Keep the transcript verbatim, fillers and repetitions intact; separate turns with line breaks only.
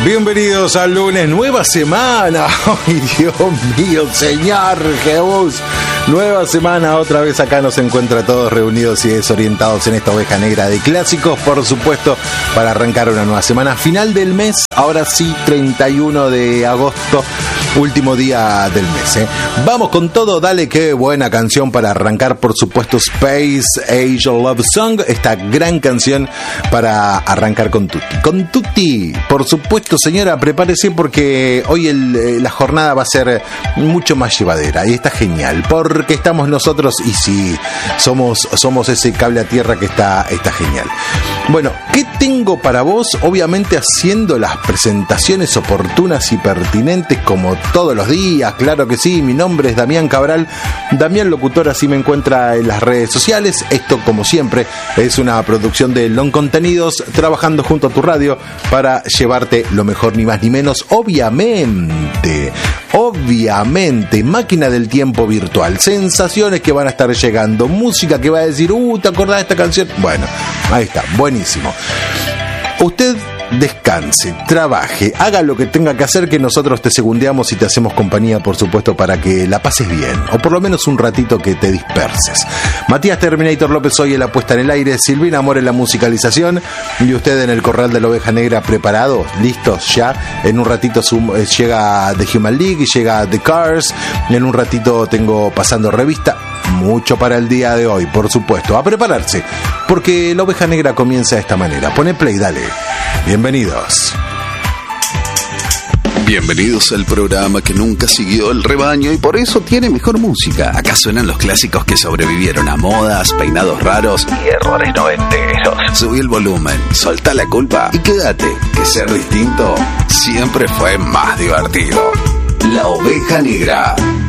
Bienvenidos al lunes, nueva semana. Ay, Dios mío, Señor Jesús. Nueva semana, otra vez acá nos encuentra todos reunidos y desorientados en esta oveja negra de clásicos, por supuesto, para arrancar una nueva semana. Final del mes, ahora sí, treinta y uno de agosto, último día del mes, ¿eh? Vamos con todo, dale, qué buena canción para arrancar, por supuesto, Space Age Love Song, esta gran canción para arrancar con Tutti. Con Tutti, por supuesto, señora, prepárese porque hoy el, la jornada va a ser mucho más llevadera y está genial, porque estamos nosotros y sí, somos, somos ese cable a tierra que está, está genial. Bueno, ¿qué tengo para vos? Obviamente haciendo las presentaciones oportunas y pertinentes como todos los días, claro que sí. Mi nombre es Damián Cabral, Damián Locutor, así me encuentra en las redes sociales. Esto, como siempre, es una producción de Long Contenidos, trabajando junto a tu radio para llevarte lo mejor, ni más ni menos. Obviamente, obviamente, máquina del tiempo virtual, sensaciones que van a estar llegando, música que va a decir, uh, ¿te acordás de esta canción? Bueno, ahí está, buenísimo. Usted descanse, trabaje, haga lo que tenga que hacer, que nosotros te segundeamos y te hacemos compañía, por supuesto, para que la pases bien, o por lo menos un ratito que te disperses. Matías Terminator López hoy en la puesta en el aire, Silvina Amor en la musicalización, y usted en el corral de la oveja negra, preparados, listos ya. En un ratito llega The Human League y llega The Cars, en un ratito tengo pasando revista. Mucho para el día de hoy, por supuesto. A prepararse, porque la oveja negra comienza de esta manera. Pone play, dale. Bienvenidos.
Bienvenidos al programa que nunca siguió el rebaño y por eso tiene mejor música. Acá suenan los clásicos que sobrevivieron a modas, peinados raros y errores noventeros. Subí el volumen, soltá la culpa y quédate, que ser distinto siempre fue más divertido. La oveja negra.